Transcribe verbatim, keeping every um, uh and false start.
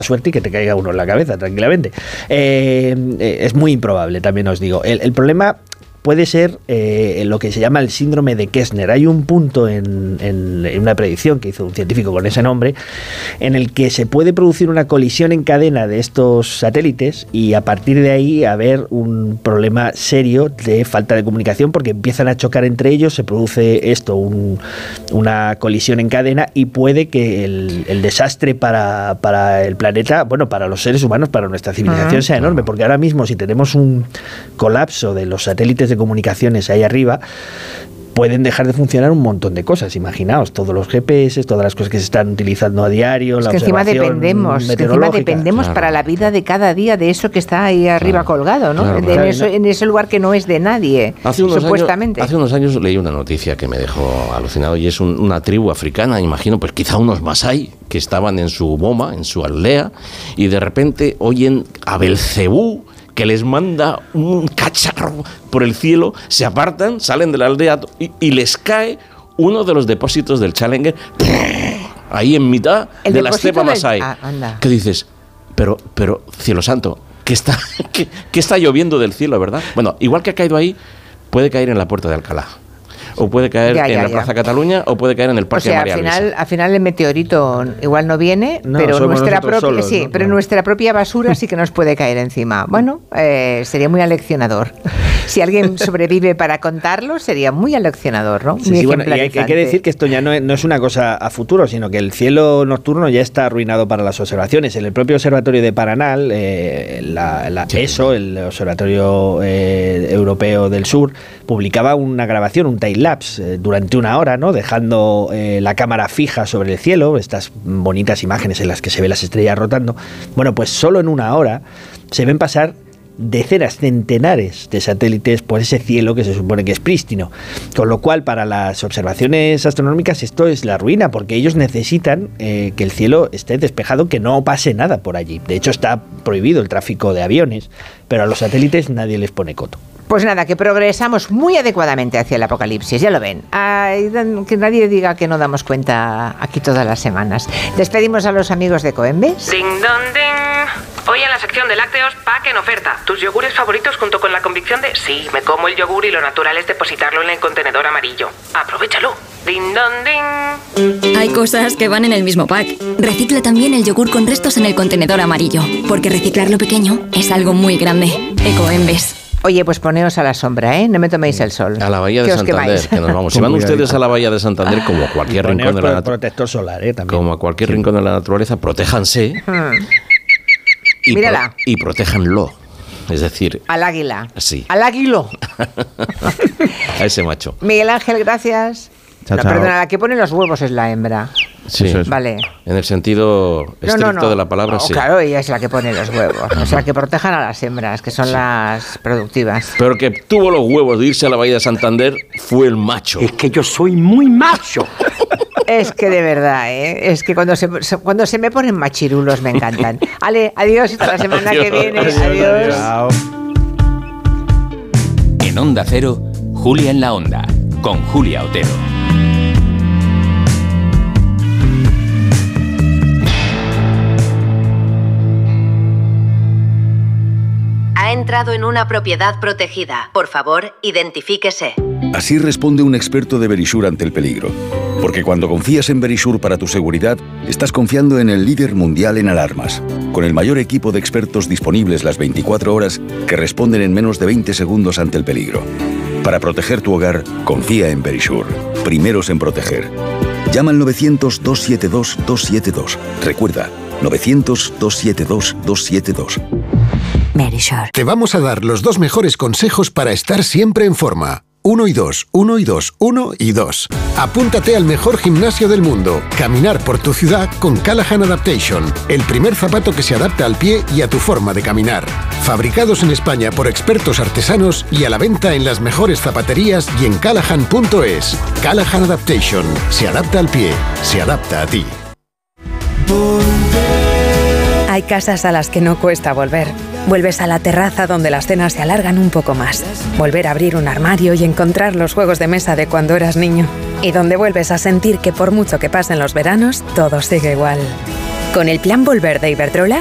suerte y que te caiga uno en la cabeza tranquilamente. Eh, eh, es muy improbable, también os digo. El, el problema puede ser eh, lo que se llama el síndrome de Kessner. Hay un punto en, en, en una predicción que hizo un científico con ese nombre, en el que se puede producir una colisión en cadena de estos satélites y a partir de ahí haber un problema serio de falta de comunicación, porque empiezan a chocar entre ellos, se produce esto, un, una colisión en cadena, y puede que el, el desastre para, para el planeta, bueno, para los seres humanos, para nuestra civilización, uh-huh. sea enorme, porque ahora mismo si tenemos un colapso de los satélites de comunicaciones ahí arriba, pueden dejar de funcionar un montón de cosas. Imaginaos, todos los G P S, todas las cosas que se están utilizando a diario, es la que encima dependemos, que encima dependemos claro. para la vida de cada día de eso que está ahí arriba claro. colgado, ¿no? Claro, de claro. En, eso, en ese lugar que no es de nadie, hace unos supuestamente. Años, hace unos años leí una noticia que me dejó alucinado, y es un, una tribu africana, imagino, pues quizá unos masái, que estaban en su boma, en su aldea, y de repente oyen a Belcebú que les manda un cacharro por el cielo, se apartan, salen de la aldea y, y les cae uno de los depósitos del Challenger ahí en mitad de la estepa masái. Ah, ¿qué dices? Pero, pero, cielo santo, ¿qué está, qué, qué está lloviendo del cielo, verdad? Bueno, igual que ha caído ahí, puede caer en la Puerta de Alcalá. O puede caer ya, ya, en la ya. Plaza Cataluña, o puede caer en el Parque o sea, María al final, Luisa. Al final el meteorito igual no viene, no, pero nuestra propia solos, sí, ¿no? pero no. nuestra propia basura sí que nos puede caer encima. Bueno, eh, sería muy aleccionador. Si alguien sobrevive para contarlo, sería muy aleccionador, ¿no? Sí, sí, bueno, y hay, hay que decir que esto ya no es, no es una cosa a futuro, sino que el cielo nocturno ya está arruinado para las observaciones. En el propio observatorio de Paranal, eh, la, la sí. ESO, el Observatorio eh, Europeo del Sur, publicaba una grabación, un time lapse eh, durante una hora, ¿no? Dejando eh, la cámara fija sobre el cielo, estas bonitas imágenes en las que se ve las estrellas rotando. Bueno, pues solo en una hora se ven pasar decenas, centenares de satélites por ese cielo que se supone que es prístino. Con lo cual, para las observaciones astronómicas esto es la ruina, porque ellos necesitan eh, que el cielo esté despejado, que no pase nada por allí. De hecho, está prohibido el tráfico de aviones, pero a los satélites nadie les pone coto. Pues nada, que progresamos muy adecuadamente hacia el apocalipsis, ya lo ven. Ay, que nadie diga que no damos cuenta aquí todas las semanas. Despedimos a los amigos de Coembes. Ding dong ding. Hoy en la sección de lácteos, pack en oferta. Tus yogures favoritos junto con la convicción de sí, me como el yogur y lo natural es depositarlo en el contenedor amarillo. Aprovechalo. Ding dong ding. Hay cosas que van en el mismo pack. Recicla también el yogur con restos en el contenedor amarillo, porque reciclar lo pequeño es algo muy grande. Ecoembes. Oye, pues poneos a la sombra, ¿eh? No me toméis el sol. A la Bahía de Santander, que nos vamos. Si van ustedes a la Bahía de Santander, como a cualquier rincón de la naturaleza, protector solar, ¿eh? También. Como a cualquier sí. rincón de la naturaleza, protéjanse hmm. y, Mírala. Pro, y protéjanlo. Es decir... Al águila. Sí. Al águilo. A ese macho. Miguel Ángel, gracias. Chao, no, chao. Perdona, la que pone los huevos es la hembra. Sí, eso es. Vale. En el sentido estricto no, no, no. de la palabra, oh, sí. Claro, ella es la que pone los huevos. O sea, que protejan a las hembras, que son sí. las productivas. Pero que tuvo los huevos de irse a la Bahía de Santander fue el macho. Es que yo soy muy macho. Es que de verdad, ¿eh? Es que cuando se, cuando se me ponen machirulos me encantan. Ale, adiós, hasta la semana adiós, que viene. Adiós. adiós. adiós. En Onda Cero, Julia en la Onda, con Julia Otero. Ha entrado en una propiedad protegida. Por favor, identifíquese. Así responde un experto de Verisure ante el peligro. Porque cuando confías en Verisure para tu seguridad, estás confiando en el líder mundial en alarmas, con el mayor equipo de expertos disponibles las veinticuatro horas que responden en menos de veinte segundos ante el peligro. Para proteger tu hogar, confía en Verisure. Primeros en proteger. Llama al novecientos, dos siete dos, dos siete dos. Recuerda, novecientos, dos siete dos, dos siete dos. Verisure. Te vamos a dar los dos mejores consejos para estar siempre en forma. Uno y dos, uno y dos, uno y dos. Apúntate al mejor gimnasio del mundo. Caminar por tu ciudad con Callahan Adaptation. El primer zapato que se adapta al pie y a tu forma de caminar. Fabricados en España por expertos artesanos y a la venta en las mejores zapaterías y en callahan punto es. Callahan Adaptation. Se adapta al pie. Se adapta a ti. Hay casas a las que no cuesta volver. Vuelves a la terraza donde las cenas se alargan un poco más. Volver a abrir un armario y encontrar los juegos de mesa de cuando eras niño. Y donde vuelves a sentir que por mucho que pasen los veranos, todo sigue igual. Con el plan Volver de Iberdrola,